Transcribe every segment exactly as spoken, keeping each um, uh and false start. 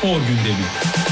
Spor Gündemi.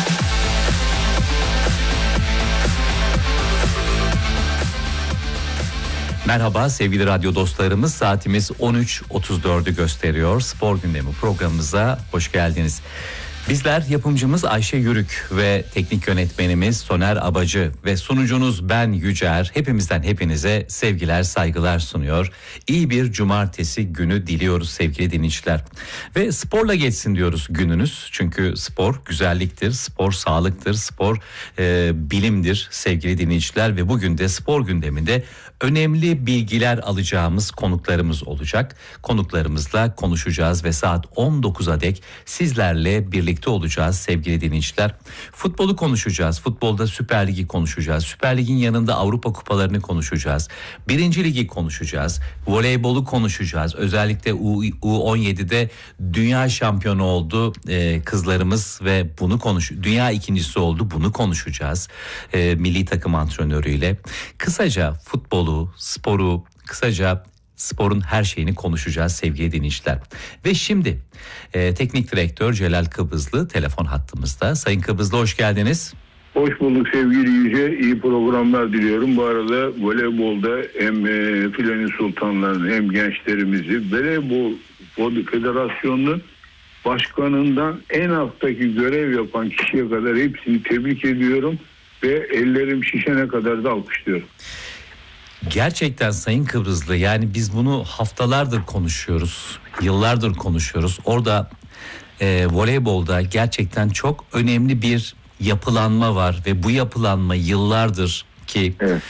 Merhaba sevgili radyo dostlarımız, saatimiz on üç otuz dördü gösteriyor. Spor Gündemi programımıza hoş geldiniz. Bizler yapımcımız Ayşe Yürük ve teknik yönetmenimiz Soner Abacı ve sunucunuz ben Yücer hepimizden hepinize sevgiler saygılar sunuyor. İyi bir cumartesi günü diliyoruz sevgili dinleyiciler. Ve sporla geçsin diyoruz gününüz. Çünkü spor güzelliktir, spor sağlıktır, spor e, bilimdir sevgili dinleyiciler. Ve bugün de spor gündeminde önemli bilgiler alacağımız konuklarımız olacak. Konuklarımızla konuşacağız ve saat on dokuza dek sizlerle birlikte olacağız sevgili dinleyiciler. Futbolu konuşacağız. Futbolda Süper Lig'i konuşacağız. Süper Lig'in yanında Avrupa kupalarını konuşacağız. Birinci Ligi konuşacağız. Voleybolu konuşacağız. Özellikle U on yedide dünya şampiyonu oldu ee, kızlarımız ve bunu konuş. Dünya ikincisi oldu. Bunu konuşacağız. Ee, milli takım antrenörüyle. Kısaca futbolu, sporu, kısaca sporun her şeyini konuşacağız sevgili dinleyiciler. Ve şimdi e, teknik direktör Celal Kıbrıslı telefon hattımızda. Sayın Kıbrıslı hoş geldiniz. Hoş bulduk sevgili Yüce. İyi programlar diliyorum. Bu arada voleybolda hem e, Filenin Sultanlarını hem gençlerimizi Voleybol Federasyonu Başkanı'ndan en alttaki görev yapan kişiye kadar hepsini tebrik ediyorum ve ellerim şişene kadar da alkışlıyorum. Gerçekten Sayın Kıbrıslı, yani biz bunu haftalardır konuşuyoruz, yıllardır konuşuyoruz. Orada e, voleybolda gerçekten çok önemli bir yapılanma var ve bu yapılanma yıllardır ki evet.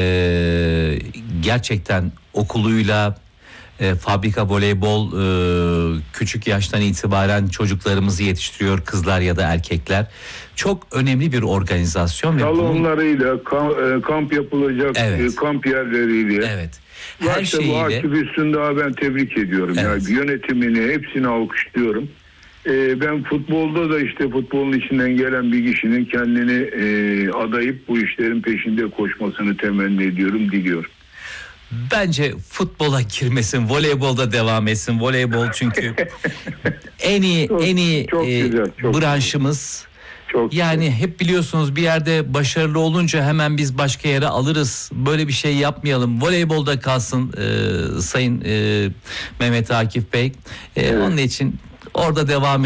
e, gerçekten okuluyla e, fabrika voleybol e, küçük yaştan itibaren çocuklarımızı yetiştiriyor, kızlar ya da erkekler. Çok önemli bir organizasyon. Salonlarıyla, ve bunun... kamp yapılacak evet. kamp yerleriyle. Evet. Her Başta şeyiyle. Bu aktivistini daha ben tebrik ediyorum. Evet. Yani yönetimini, hepsini alkışlıyorum. Ee, ben futbolda da işte futbolun içinden gelen bir kişinin kendini e, adayıp bu işlerin peşinde koşmasını temenni ediyorum, diliyorum. Bence futbola girmesin, voleybolda devam etsin. Voleybol çünkü en iyi çok, en iyi çok e, güzel, çok branşımız. Çok yani güzel. Hep biliyorsunuz bir yerde başarılı olunca hemen biz başka yere alırız. Böyle bir şey yapmayalım. Voleybolda kalsın e, Sayın e, Mehmet Akif Bey. E, evet. Onun için orada devam